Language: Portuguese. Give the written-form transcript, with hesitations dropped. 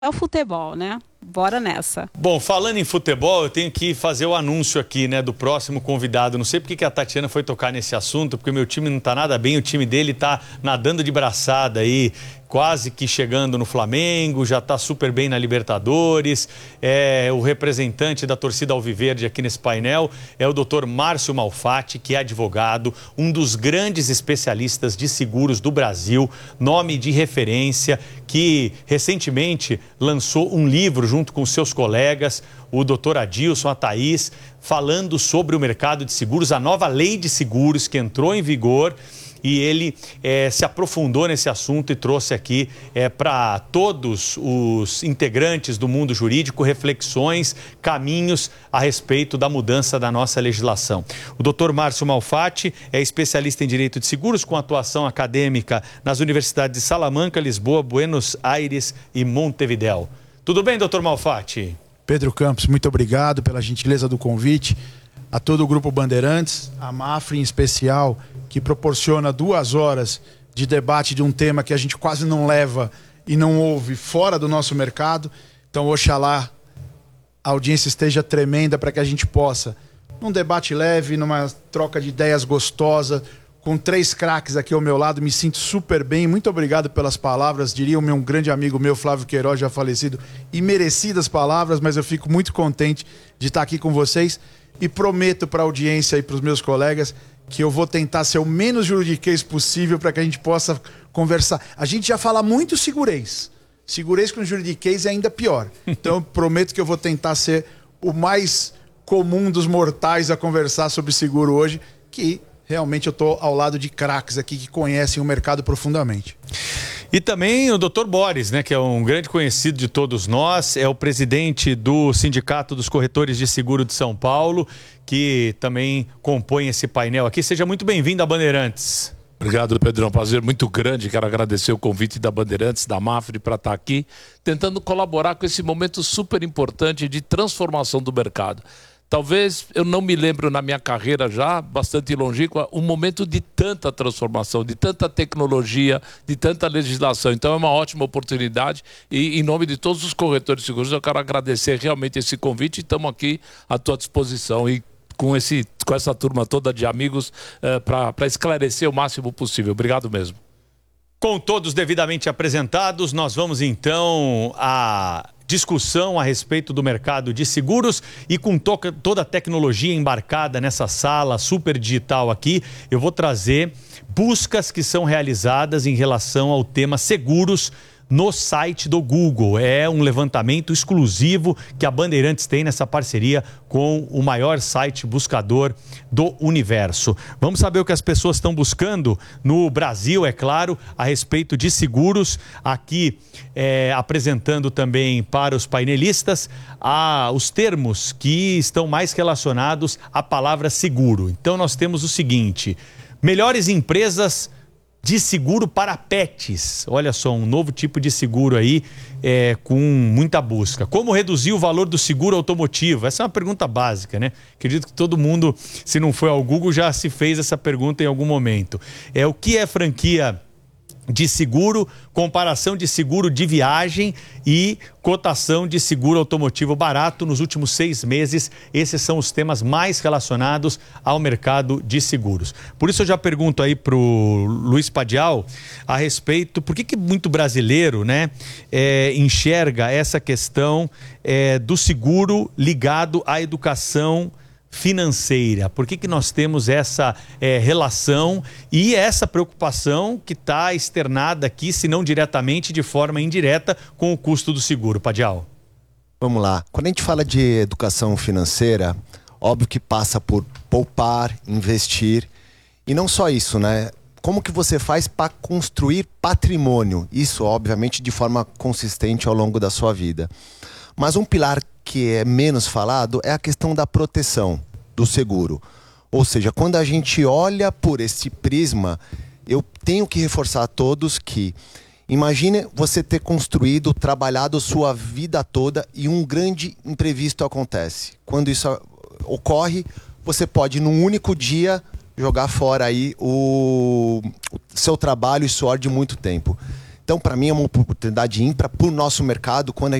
É o futebol, né? Bora nessa. Bom, falando em futebol, eu tenho que fazer o anúncio aqui, né, do próximo convidado. Não sei porque que a Tatiana foi tocar nesse assunto, porque o meu time não tá nada bem, o time dele tá nadando de braçada aí, quase que chegando no Flamengo, já tá super bem na Libertadores. O representante da torcida alviverde aqui nesse painel é o Dr. Márcio Malfatti, que é advogado, um dos grandes especialistas de seguros do Brasil, nome de referência, que recentemente lançou um livro junto com seus colegas, o Dr. Adilson, a Thaís, falando sobre o mercado de seguros, a nova lei de seguros que entrou em vigor. E ele se aprofundou nesse assunto e trouxe aqui para todos os integrantes do mundo jurídico reflexões, caminhos a respeito da mudança da nossa legislação. O Dr. Márcio Malfatti é especialista em direito de seguros com atuação acadêmica nas universidades de Salamanca, Lisboa, Buenos Aires e Montevidéu. Tudo bem, Dr. Malfatti? Pedro Campos, muito obrigado pela gentileza do convite. A todo o Grupo Bandeirantes, a Mafra em especial, que proporciona 2 horas de debate de um tema que a gente quase não leva e não ouve fora do nosso mercado. Então, oxalá a audiência esteja tremenda para que a gente possa, num debate leve, numa troca de ideias gostosa, com 3 craques aqui ao meu lado, me sinto super bem. Muito obrigado pelas palavras, diria o meu grande amigo meu, Flávio Queiroz, já falecido, e merecidas palavras, mas eu fico muito contente de estar aqui com vocês e prometo para a audiência e para os meus colegas que eu vou tentar ser o menos juridiquês possível para que a gente possa conversar. A gente já fala muito segurez. Segurez com juridiquês é ainda pior. Então eu prometo que eu vou tentar ser o mais comum dos mortais a conversar sobre seguro hoje, que realmente eu estou ao lado de craques aqui que conhecem o mercado profundamente. E também o Dr. Boris, né, que é um grande conhecido de todos nós, é o presidente do Sindicato dos Corretores de Seguro de São Paulo, que também compõe esse painel aqui. Seja muito bem-vindo a Bandeirantes. Obrigado, Pedro. É um prazer muito grande. Quero agradecer o convite da Bandeirantes, da Mafra, para estar aqui, tentando colaborar com esse momento super importante de transformação do mercado. Talvez eu não me lembro na minha carreira já, bastante longínqua, um momento de tanta transformação, de tanta tecnologia, de tanta legislação. Então é uma ótima oportunidade e em nome de todos os corretores de seguros eu quero agradecer realmente esse convite e estamos aqui à tua disposição e com essa turma toda de amigos para esclarecer o máximo possível. Obrigado mesmo. Com todos devidamente apresentados, nós vamos então à discussão a respeito do mercado de seguros e com toda a tecnologia embarcada nessa sala super digital aqui, eu vou trazer buscas que são realizadas em relação ao tema seguros no site do Google. É um levantamento exclusivo que a Bandeirantes tem nessa parceria com o maior site buscador do universo. Vamos saber o que as pessoas estão buscando no Brasil, é claro, a respeito de seguros. Aqui apresentando também para os painelistas os termos que estão mais relacionados à palavra seguro. Então nós temos o seguinte: melhores empresas de seguro para pets. Olha só, um novo tipo de seguro aí com muita busca. Como reduzir o valor do seguro automotivo? Essa é uma pergunta básica, né? Acredito que todo mundo, se não foi ao Google, já se fez essa pergunta em algum momento. O que é franquia de seguro, comparação de seguro de viagem e cotação de seguro automotivo barato nos últimos 6 meses. Esses são os temas mais relacionados ao mercado de seguros. Por isso eu já pergunto aí pro Luiz Padial a respeito, por que muito brasileiro, né, enxerga essa questão do seguro ligado à educação financeira? Por que nós temos essa relação e essa preocupação que está externada aqui, se não diretamente, de forma indireta, com o custo do seguro? Padial. Vamos lá. Quando a gente fala de educação financeira, óbvio que passa por poupar, investir, e não só isso, né? Como que você faz para construir patrimônio? Isso, obviamente, de forma consistente ao longo da sua vida. Mas um pilar que é menos falado é a questão da proteção do seguro. Ou seja, quando a gente olha por esse prisma, eu tenho que reforçar a todos que imagine você ter construído, trabalhado sua vida toda e um grande imprevisto acontece. Quando isso ocorre, você pode num único dia jogar fora aí o seu trabalho e suor de muito tempo. Então, para mim, é uma oportunidade ímpar para o nosso mercado quando